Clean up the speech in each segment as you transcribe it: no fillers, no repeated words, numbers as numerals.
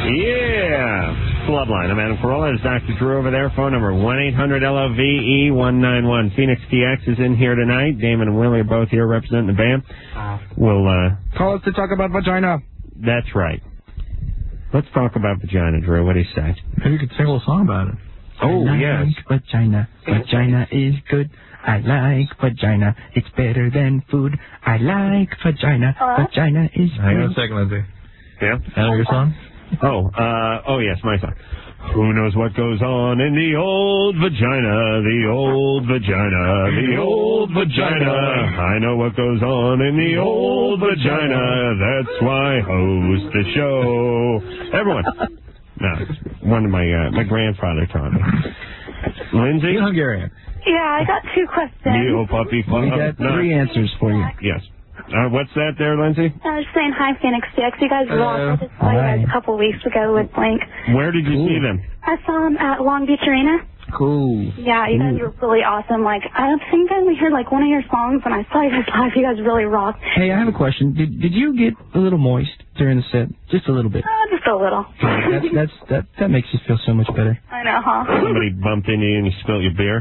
Yeah. Bloodline. I'm Adam Carolla. There's Dr. Drew over there. Phone number 1-800-LOVE-191. Phoenix TX is in here tonight. Damon and Willie are both here representing the band. We'll call us to talk about vagina. That's right. Let's talk about vagina, Drew. What do you say? Maybe you could sing a little song about it. Oh, yes. Vagina. Vagina is good. I like vagina. It's better than food. I like vagina. Vagina is good. Hang on a second, Lindsay. Yeah? Your song? Oh, yes, my song. Who knows what goes on in the old vagina, the old vagina, the old vagina. I know what goes on in the old vagina. That's why I host the show. Everyone. No, one of my grandfather taught me. Lindsay? You're Hungarian. Yeah, I got 2 questions. You puppy. We got 3 answers for you. Yes. What's that there, Lindsay? I was saying hi, Phoenix TX. You guys rock. I just saw you guys a couple weeks ago with Blink. Where did you see them? I saw them at Long Beach Arena. Cool. Yeah, you guys were really awesome. Like, I think I only heard like one of your songs, and I saw you guys live. You guys really rocked. Hey, I have a question. Did you get a little moist during the set? Just a little bit. Just a little. That makes you feel so much better. I know, huh? Somebody bumped into you and you spilled your beer.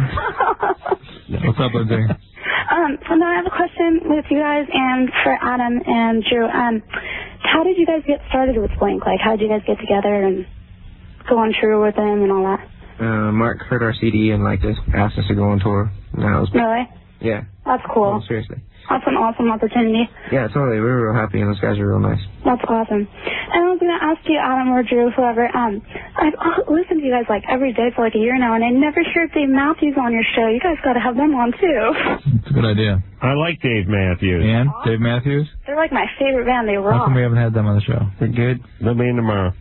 What's up, Lindsay? So then I have a question with you guys and for Adam and Drew. How did you guys get started with Blink? Like, how did you guys get together and go on tour with them and all that? Mark heard our CD and liked us, asked us to go on tour. Really? Yeah. That's cool. Oh, seriously. That's an awesome opportunity. Yeah, totally. We were real happy, and those guys are real nice. That's awesome. And I was going to ask you, Adam or Drew, whoever, I've listened to you guys like every day for like a year now, and I never heard Dave Matthews on your show. You guys got to have them on too. It's a good idea. I like Dave Matthews. And Dave Matthews? They're like my favorite band. They rock. How come we haven't had them on the show? They're good. They'll be in tomorrow.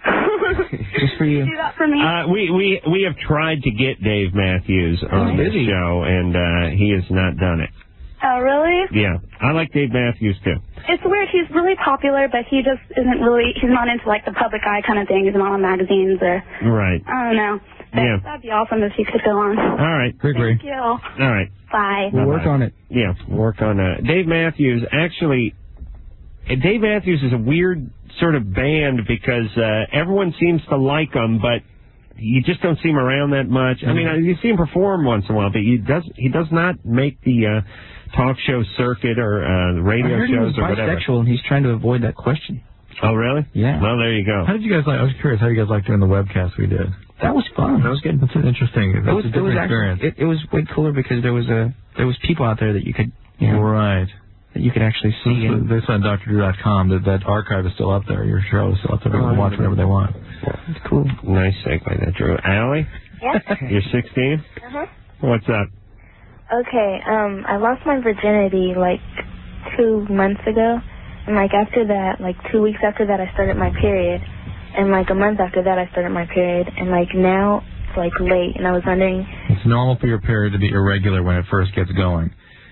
Just for you. Do that for me. We have tried to get Dave Matthews on the show, and he has not done it. Oh, really? Yeah. I like Dave Matthews, too. It's weird. He's really popular, but he just isn't really, he's not into, like, the public eye kind of thing. He's not on magazines or... Right. I don't know. That'd be awesome if you could go on. All right. Thank you. All right. Bye. We'll work on it. Yeah, work on Dave Matthews. Actually, Dave Matthews is a weird sort of band because everyone seems to like him, but you just don't see him around that much. I mean, you see him perform once in a while, but he does not make the talk show circuit or radio shows or whatever. I heard he was bisexual, and he's trying to avoid that question. Oh, really? Yeah. Well, there you go. How did you guys like? I was curious. How you guys like doing the webcast we did? That was fun. That was good. That's an interesting. It was a different experience. It was way cooler because there was people out there that you could right. That you could actually see. They said on drdrew.com that archive is still up there. Your show is still up there. They can watch whenever they want. It's cool. Nice segue there, Drew. Allie? Yes? You're 16? Uh-huh. What's up? Okay, I lost my virginity, like, 2 months ago. And, like, after that, like, 2 weeks after that, I started my period. And, like, a month after that, I started my period. And, like, now it's, like, late. And I was wondering... It's normal for your period to be irregular when it first gets going.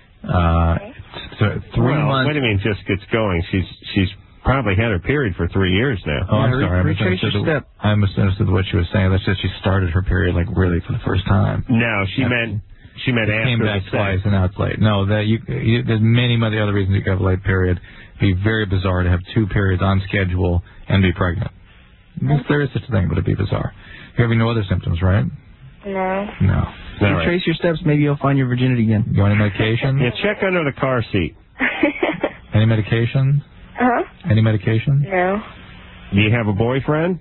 Okay. So 3 months... What do you mean just gets going? She's probably had her period for 3 years now. Oh, I'm sorry. Retrace your step. I misunderstood what she was saying. That's just she started her period, like, really for the first time. No, she meant after came back the twice, sex. and now it's late. No, there's many other reasons you could have a late period. It'd be very bizarre to have 2 periods on schedule and be pregnant. There is such a thing, but it'd be bizarre. You're having no other symptoms, right? No. No. Retrace your steps, maybe you'll find your virginity again. You want any medication? Yeah, check under the car seat. Any medication? Uh-huh. Any medication? No. Do you have a boyfriend?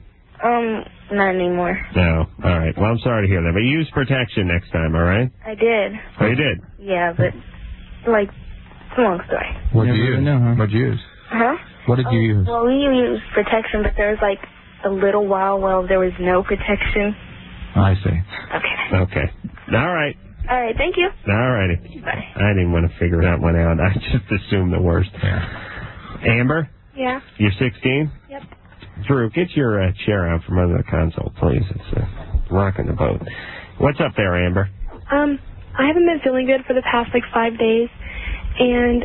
Not anymore. No. All right. Well, I'm sorry to hear that, but use protection next time, all right? I did. Oh, you did? Yeah, but, like, it's a long story. What did you use? What'd you use? Huh? What did you use? Well, we used protection, but there was, like, a little while there was no protection. I see. Okay. All right. All right, thank you. All righty. Bye. I didn't want to figure that one out. I just assumed the worst. Yeah. Amber? Yeah. You're 16? Yep. Drew, get your chair out from under the console, please. It's rocking the boat. What's up there, Amber? I haven't been feeling good for the past, 5 days, and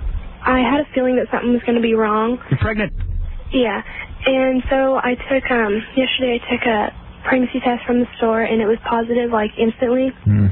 I had a feeling that something was going to be wrong. You're pregnant. Yeah, and so I took, yesterday I took a pregnancy test from the store, and it was positive, instantly.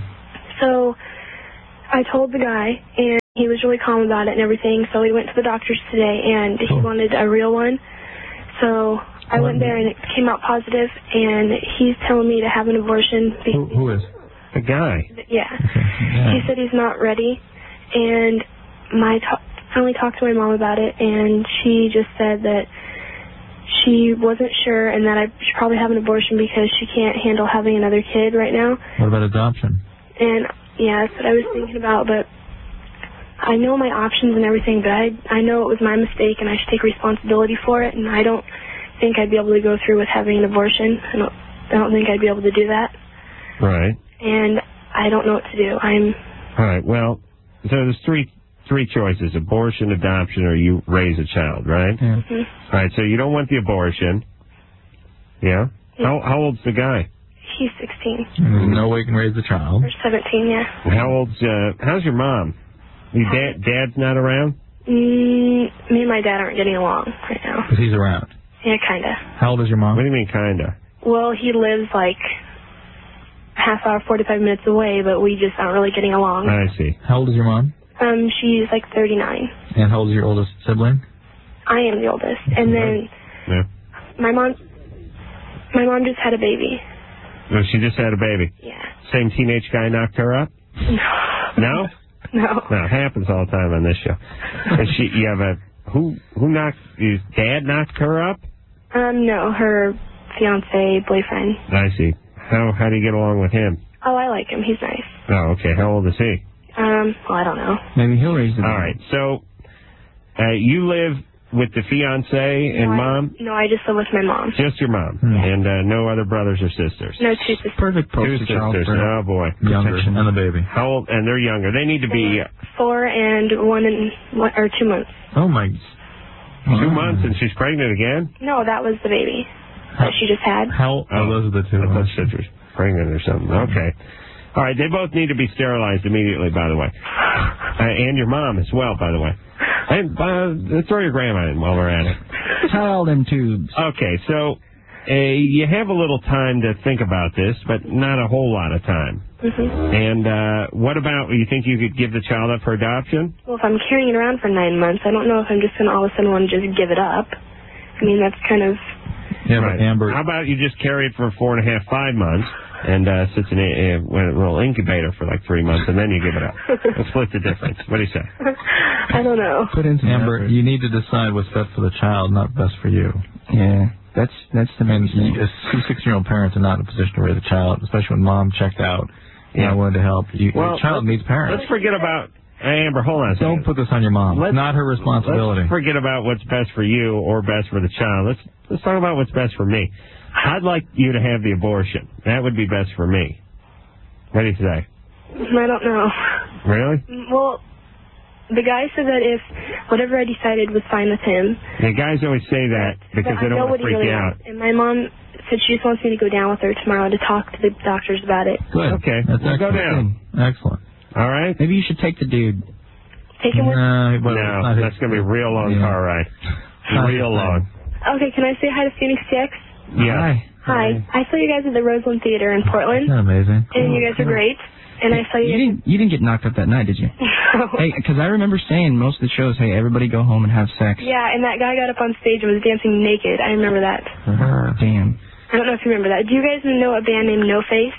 So I told the guy, and he was really calm about it and everything, so we went to the doctor's today, and he wanted a real one. So I went there and it came out positive, and he's telling me to have an abortion. Who is? The guy. Yeah. He said he's not ready, and I only talked to my mom about it, and she just said that she wasn't sure and that I should probably have an abortion because she can't handle having another kid right now. What about adoption? And, yeah, that's what I was thinking about, but I know my options and everything, but I know it was my mistake and I should take responsibility for it, and I don't think I'd be able to go through with having an abortion. I don't think I'd be able to do that. Right. And I don't know what to do. All right, well, so there's three choices: abortion, adoption, or you raise a child, right? Yeah. Mm-hmm. All right, so you don't want the abortion. Yeah? How old's the guy? He's 16. There's no way you can raise a child. Or 17, yeah. How's your mom? Your dad's not around? Me and my dad aren't getting along right now. Because he's around. Yeah, kind of. How old is your mom? What do you mean, kinda? Well, he lives like half hour, 45 minutes away, but we just aren't really getting along. I see. How old is your mom? She's like 39. And how old is your oldest sibling? I am the oldest. And then my mom just had a baby. No, she just had a baby. Yeah. Same teenage guy knocked her up? No? No. No, it happens all the time on this show. And who knocked, his dad knocked her up? No, her fiance, boyfriend. I see. How do you get along with him? Oh, I like him. He's nice. Oh, okay. How old is he? Well, I don't know. Maybe he'll raise the baby. All right. So, you live with the fiance and mom? No, I just live with my mom. Just your mom. And no other brothers or sisters? No, 2 sisters. Perfect Two poster child sisters. for Oh, boy. Younger. And the baby. How old? And they're younger. They need to be 4 and 2 months. Oh, my. 2 months and she's pregnant again? No, that was the baby that she just had. Those are the two. I thought she was pregnant or something. Okay. All right, they both need to be sterilized immediately, by the way. And your mom as well, by the way. And throw your grandma in while we're at it. Tell them tubes. Okay, so you have a little time to think about this, but not a whole lot of time. And what about, you think you could give the child up for adoption? Well, if I'm carrying it around for 9 months, I don't know if I'm just going to all of a sudden want to just give it up. I mean, that's kind of... Yeah, right. but Amber... How about you just carry it for 4.5, 5 months, and sits in a little incubator for like 3 months, and then you give it up. Let's split the difference. What do you say? I don't know. Put in some Amber, effort. you need to decide what's best for the child, not best for you. Yeah, that's the main thing. 2 6-year-old parents are not in a position to raise a child, especially when mom checked out. I wanted to help. The child needs parents. Let's forget about... Amber, hold on a second. Don't put this on your mom. It's not her responsibility. Let's forget about what's best for you or best for the child. Let's talk about what's best for me. I'd like you to have the abortion. That would be best for me. What do you say? I don't know. Really? Well, the guy said that if whatever I decided was fine with him... The guys always say that because they don't want to freak you out. And my mom said she just wants me to go down with her tomorrow to talk to the doctors about it. Good. Okay. That's we'll go down. Excellent. All right? Maybe you should take the dude. Take him with... No, that's going to be a real long car ride. Real long. Okay, can I say hi to Phoenix TX? Yeah. Hi. I saw you guys at the Roseland Theater in Portland. Isn't that amazing? And you guys are great. And I saw you... You didn't get knocked up that night, did you? Hey, because I remember saying most of the shows, hey, everybody go home and have sex. Yeah, and that guy got up on stage and was dancing naked. I remember that. Damn. I don't know if you remember that. Do you guys know a band named No Face?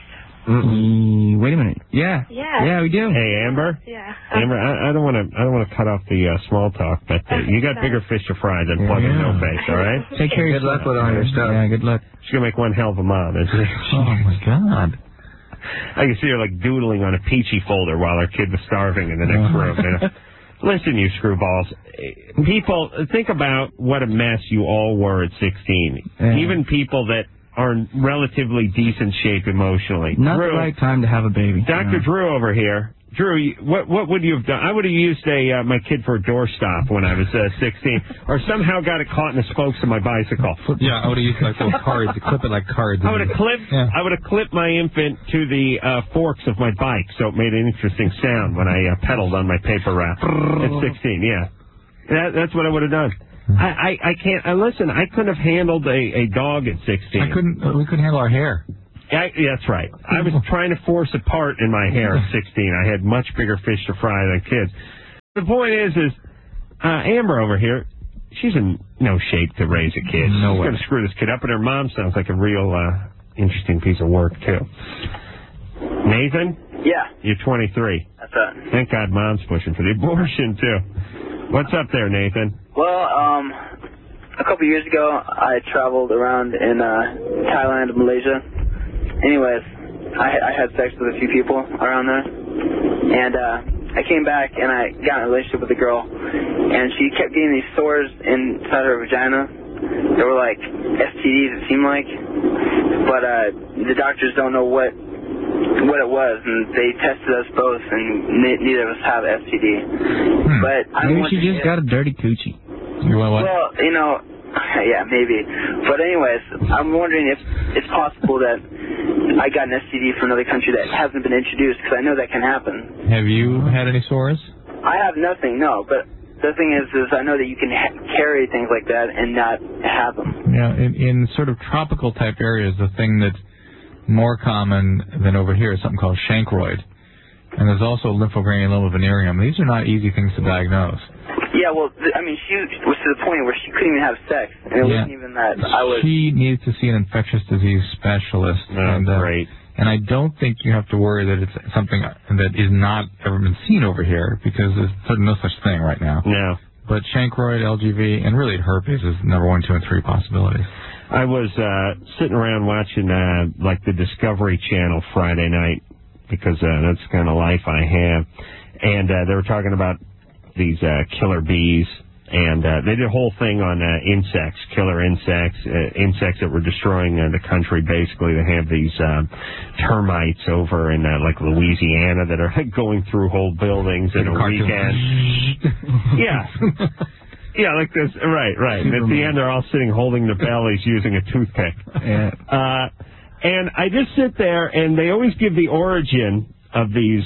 Wait a minute. Yeah. Yeah, we do. Hey, Amber. Yeah. Amber, I don't want to cut off the small talk, but you got bigger fish to fry than plugging No Face. All right. Take care of Good luck with all your stuff. Yeah, good luck. She's gonna make one hell of a mom, isn't she? Oh my God. I can see her like doodling on a peachy folder while her kid was starving in the next room. You know? Listen, you screwballs. People, think about what a mess you all were at 16. Yeah. Even people that are in relatively decent shape emotionally. Not Drew, the right time to have a baby. Dr. Drew over here. Drew, what would you have done? I would have used my kid for a doorstop when I was 16, or somehow got it caught in the spokes of my bicycle. Yeah, I would have used like those cards to clip it like cards. I would have clipped my infant to the forks of my bike, so it made an interesting sound when I pedaled on my paper wrap at 16. Yeah, that's what I would have done. I can't. Listen, I couldn't have handled a dog at 16. We couldn't handle our hair. That's right. I was trying to force a part in my hair at 16. I had much bigger fish to fry than kids. The point is Amber over here, she's in no shape to raise a kid. No She's way. going to screw this kid up, and her mom sounds like a real interesting piece of work, too. Nathan? Yeah. You're 23. That's it. Thank God Mom's pushing for the abortion, too. What's up there, Nathan? Well, a couple years ago, I traveled around in Thailand and Malaysia. Anyways, I had sex with a few people around there. And I came back and I got in a relationship with a girl. And she kept getting these sores inside her vagina. They were like STDs, it seemed like. But the doctors don't know what it was, and they tested us both, and neither of us have STD. But maybe she just got a dirty coochie. You want what? Well, you know, yeah, maybe. But anyways, I'm wondering if it's possible that I got an STD from another country that hasn't been introduced, because I know that can happen. Have you had any sores? I have nothing, no, but the thing is I know that you can carry things like that and not have them. Yeah, in sort of tropical type areas, the thing that's more common than over here is something called chancroid. And there's also lymphogranuloma venereum. These are not easy things to diagnose. Yeah, well, I mean, she was to the point where she couldn't even have sex. And it wasn't even that I was... She needs to see an infectious disease specialist. Great. And I don't think you have to worry that it's something that is not ever been seen over here, because there's no such thing right now. No. But chancroid, LGV, and really herpes is number 1, 2, and 3 possibilities. I was sitting around watching like the Discovery Channel Friday night, because that's the kind of life I have. And they were talking about these killer bees. And they did a whole thing on insects, killer insects, insects that were destroying the country, basically. They have these termites over in, like, Louisiana that are going through whole buildings in a weekend. Yeah. Yeah, like this. Right. And at the end, they're all sitting holding their bellies using a toothpick. Yeah. And I just sit there, and they always give the origin of these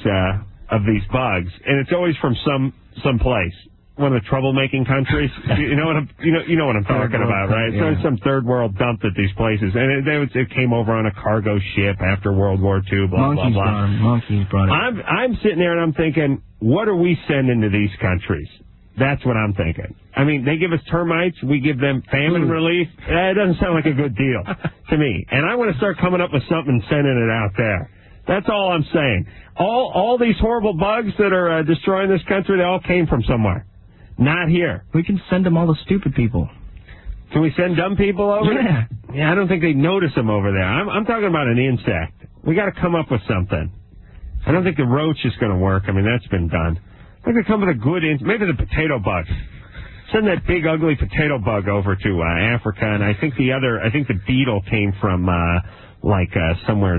bugs, and it's always from some place. One of the troublemaking countries. You know what I'm talking about, right? Yeah. It's some third world dump at these places, and it came over on a cargo ship after World War II. Blah blah blah. Monkeys brought it. I'm sitting there and I'm thinking, what are we sending to these countries? That's what I'm thinking. I mean, they give us termites, we give them famine relief. It doesn't sound like a good deal to me. And I want to start coming up with something and sending it out there. That's all I'm saying. All these horrible bugs that are destroying this country, they all came from somewhere. Not here. We can send them all the stupid people. Can we send dumb people over Yeah. there? Yeah, I don't think they notice them over there. I'm talking about an insect. We got to come up with something. I don't think the roach is going to work. I mean, that's been done. I think they come with a good maybe the potato bug. Send that big ugly potato bug over to Africa, and I think the beetle came from somewhere.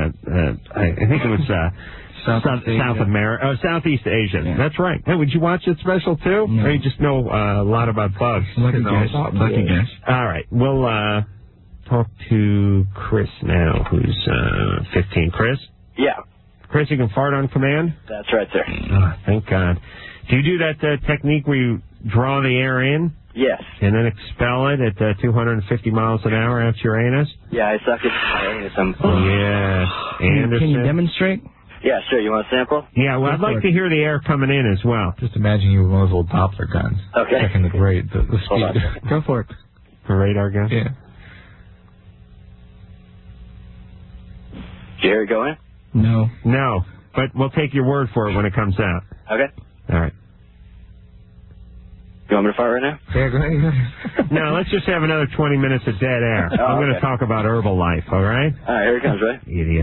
I think it was Southeast Asia. Yeah. That's right. Hey, would you watch it special too? No. Or you just know a lot about bugs? Lucky guess. All right, we'll talk to Chris now, who's 15. Chris? Yeah, Chris, you can fart on command? that's right, sir. Oh, thank God. Do you do that technique where you draw the air in Yes. and then expel it at 250 miles an hour out your anus? Yeah, I suck it in my anus. Yes. Anderson. Can you demonstrate? Yeah, sure. You want a sample? Yeah, well, I'd like to hear the air coming in as well. Just imagine you with one of those little Doppler guns. Okay. Checking the rate, the Hold on. speed. Go for it. A radar gun? Yeah. Did you hear it go in? No, but we'll take your word for it when it comes out. Okay. All right. You want me to fart right now? Yeah, go ahead. Now, let's just have another 20 minutes of dead air. Oh, I'm going to okay. talk about Herbalife, all right? All right, here it comes, right? Idiot.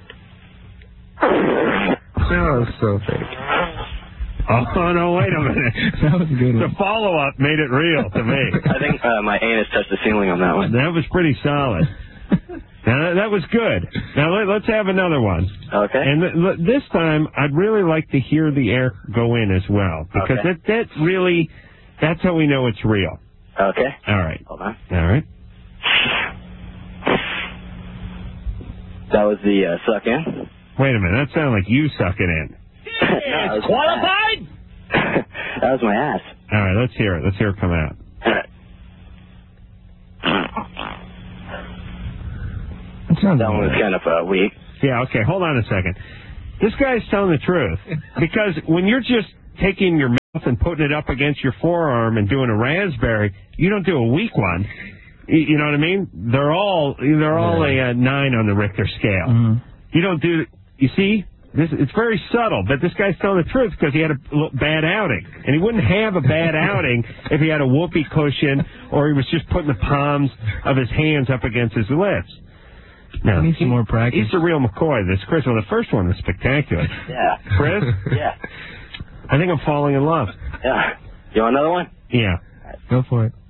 That was so fake. Oh, no, wait a minute. That was a good The one. follow-up made it real to me. I think my anus touched the ceiling on that one. That was pretty solid. Now, that was good. Now, let's have another one. Okay. And this time, I'd really like to hear the air go in as well, because Okay. that really, that's how we know it's real. Okay. All right. Hold on. All right. That was the suck in. Wait a minute. That sounded like you sucking in. No, it's qualified? That was my ass. All right. Let's hear it. Let's hear it come out. That one was kind of weak. Yeah, okay. Hold on a second. This guy's telling the truth. Because when you're just taking your and putting it up against your forearm and doing a raspberry, you don't do a weak one. You know what I mean? They're all a 9 on the Richter scale. Mm-hmm. You don't do. You see, it's very subtle, but this guy's telling the truth because he had a bad outing, and he wouldn't have a bad outing if he had a whoopee cushion or he was just putting the palms of his hands up against his lips. Now, I need some more practice. He's the real McCoy. This Chris. Well, the first one was spectacular. Yeah. Chris? Yeah. I think I'm falling in love. Yeah. You want another one? Yeah. Go for it.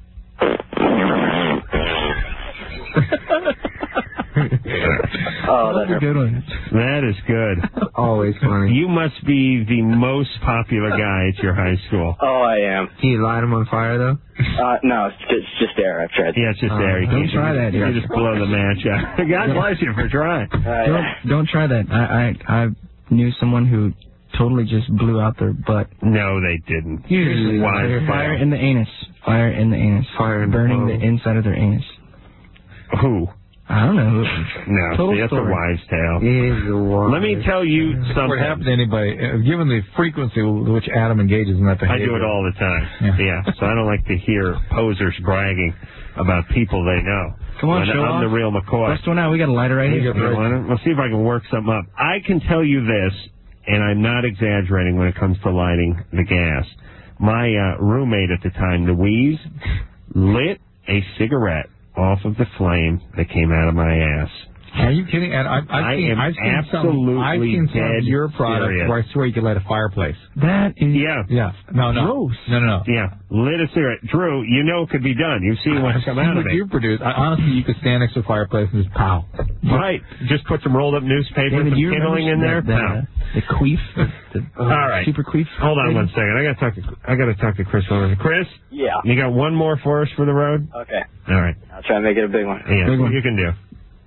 Oh, that's a good one. That is good. Always funny. You must be the most popular guy at your high school. Oh, I am. Do you light them on fire, though? No, it's just air. I've tried. Yeah, it's just air. You Don't can't try that. You just blow the match out. God bless you for trying. Don't try that. I knew someone who totally just blew out their butt. No, they didn't. Usually, fire in the anus. Fire in the anus. Fire in burning the inside of their anus. Who? I don't know. No, see, that's a wives' tale. Let me tell you something. What happened to anybody, given the frequency with which Adam engages in that behavior? I do it all the time. Yeah. So I don't like to hear posers bragging about people they know. Come on, show I'm off. the real McCoy. First one out. We got a lighter right here. Let's see if I can work something up. I can tell you this, and I'm not exaggerating when it comes to lighting the gas. My roommate at the time, Louise, lit a cigarette off of the flame that came out of my ass. Are you kidding? And I've seen some of your products where I swear you could light a fireplace. That is No. gross. No. Yeah, lit a cigarette. Drew, you know it could be done. You've seen what's come out of it. You produce. Honestly, you could stand next to a fireplace and just pow. Right. Just put some rolled up newspaper, David, some kindling in there. The queef. All right. Super queef. Hold on 1 second. I got to talk to Chris. Chris? Yeah. You got one more for us for the road? Okay. All right. I'll try to make it a big one. Yeah, big one. You can do.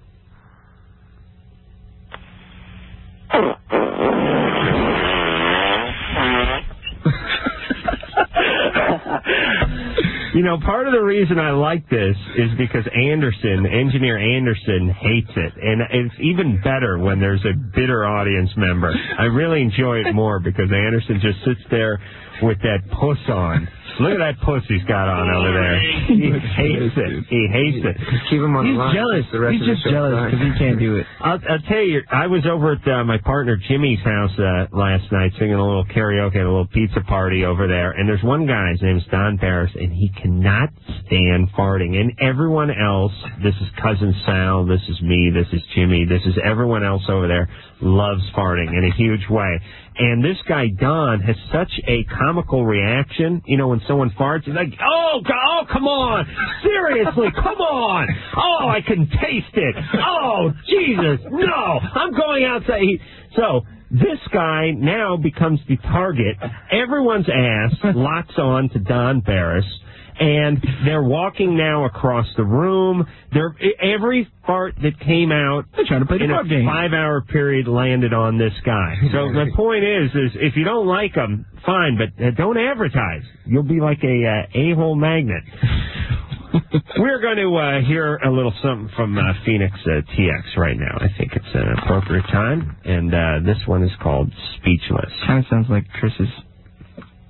You know, part of the reason I like this is because engineer Anderson, hates it. And it's even better when there's a bitter audience member. I really enjoy it more because Anderson just sits there with that puss on. Look at that puss he's got on over there. He hates it. He hates it. Keep him on the line. Jealous. He's just jealous because he can't do it. I'll tell you, I was over at my partner Jimmy's house last night singing a little karaoke at a little pizza party over there, and there's one guy, his name's Don Barris, and he cannot stand farting. And everyone else, this is Cousin Sal, this is me, this is Jimmy, this is everyone else over there, loves farting in a huge way. And this guy, Don, has such a comical reaction. You know, when someone farts, he's like, oh, come on. Seriously, come on. Oh, I can taste it. Oh, Jesus, no. I'm going outside. So this guy now becomes the target. Everyone's ass locks on to Don Barris. And they're walking now across the room. Every fart that came out in a 5-hour period landed on this guy. So the point is if you don't like him, fine, but don't advertise. You'll be like a-hole magnet. We're going to hear a little something from Phoenix TX right now. I think it's an appropriate time. And this one is called Speechless. Kind of sounds like Chris's